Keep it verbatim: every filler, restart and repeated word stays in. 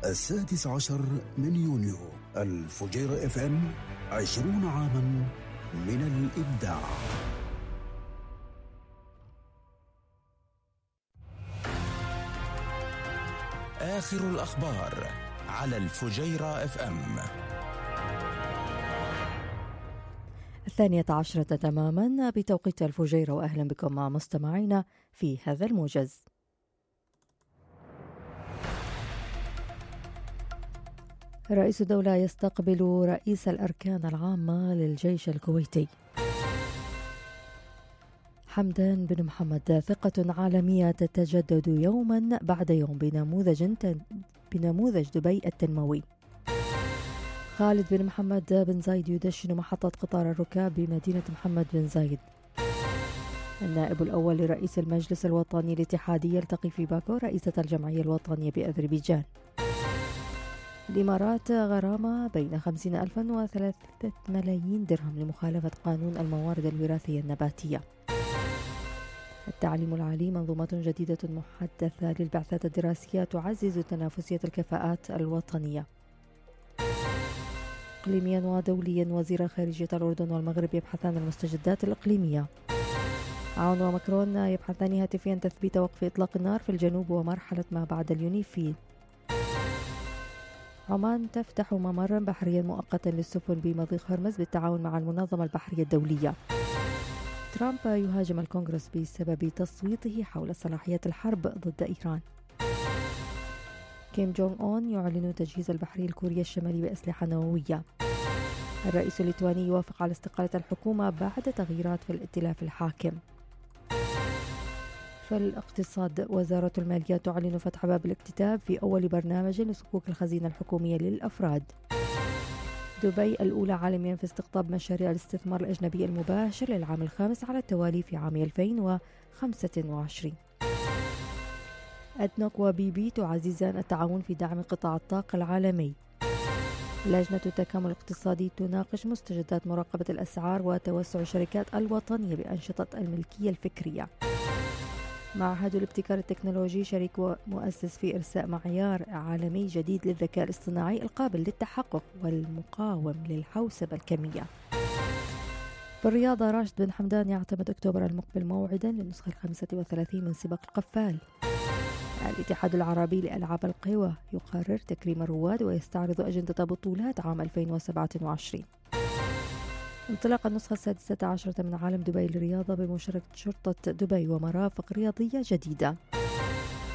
السادس عشر من يونيو. الفجيرة اف ام، عشرون عاما من الإبداع. آخر الأخبار على الفجيرة اف ام. الثانية عشرة تماما بتوقيت الفجيرة، وأهلا بكم مع مستمعينا في هذا الموجز. رئيس الدولة يستقبل رئيس الأركان العامة للجيش الكويتي. حمدان بن محمد: ثقة عالمية تتجدد يوما بعد يوم بنموذج بنموذج دبي التنموي. خالد بن محمد بن زايد يدشن محطة قطار الركاب بمدينة محمد بن زايد. النائب الأول لرئيس المجلس الوطني الاتحادي يلتقي في باكو رئيسة الجمعية الوطنية بأذربيجان. الإمارات: غرامة بين خمسين ألفا وثلاثة ملايين درهم لمخالفة قانون الموارد الوراثية النباتية. التعليم العالي: منظومة جديدة محدثة للبعثات الدراسية تعزز تنافسية الكفاءات الوطنية. إقليميا ودوليا: وزير خارجية الأردن والمغرب يبحثان المستجدات الإقليمية. عون ومكرون يبحثان هاتفيا تثبيت وقف إطلاق النار في الجنوب ومرحلة ما بعد اليونيفيل. عمان تفتح ممرا بحريا مؤقتا للسفن بمضيق هرمز بالتعاون مع المنظمة البحرية الدولية. ترامب يهاجم الكونغرس بسبب تصويته حول صلاحيات الحرب ضد إيران. كيم جونغ أون يعلن تجهيز البحرية الكورية الشمالي بأسلحة نووية. الرئيس الليتواني يوافق على استقالة الحكومة بعد تغييرات في الائتلاف الحاكم. في الاقتصاد: وزارة المالية تعلن فتح باب الاكتتاب في أول برنامج لصكوك الخزينة الحكومية للأفراد. دبي الأولى عالميا في استقطاب مشاريع الاستثمار الأجنبي المباشر للعام الخامس على التوالي في عام ألفين وخمسة وعشرين. أدنوك وبي بي تعززان التعاون في دعم قطاع الطاقة العالمي. لجنة التكامل الاقتصادي تناقش مستجدات مراقبة الأسعار وتوسع الشركات الوطنية بأنشطة الملكية الفكرية. معهد الابتكار التكنولوجي شريك ومؤسس في إرساء معيار عالمي جديد للذكاء الاصطناعي القابل للتحقق والمقاوم للحوسبة الكمية. في الرياضة: راشد بن حمدان يعتمد أكتوبر المقبل موعدا للنسخة الخامسة والثلاثين من سباق القفال. الاتحاد العربي لألعاب القوى يقرر تكريم الرواد ويستعرض أجندة بطولات عام ألفين وسبعة وعشرين. انطلاق النسخة السادسة عشرة من عالم دبي للرياضة بمشاركة شرطة دبي ومرافق رياضية جديدة.